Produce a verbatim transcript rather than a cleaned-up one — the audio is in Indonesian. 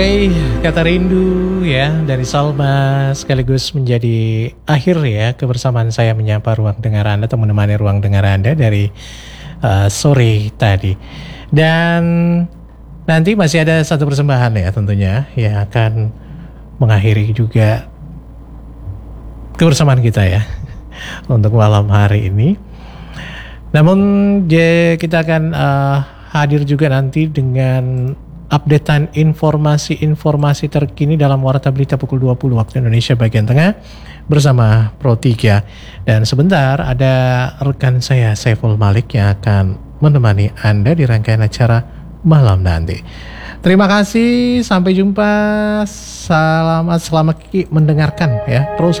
Hey, kata rindu ya dari Salma sekaligus menjadi akhir ya kebersamaan saya menyapa ruang dengar Anda atau menemani ruang dengar Anda dari uh, sore tadi. Dan nanti masih ada satu persembahan ya tentunya yang akan mengakhiri juga kebersamaan kita ya untuk malam hari ini. Namun ya, kita akan uh, hadir juga nanti dengan updatean informasi-informasi terkini dalam Warta Berita pukul dua puluh waktu Indonesia bagian tengah bersama Pro tiga. Dan sebentar ada rekan saya Saiful Malik yang akan menemani Anda di rangkaian acara malam nanti. Terima kasih, sampai jumpa. Selamat selamat mendengarkan ya. Terus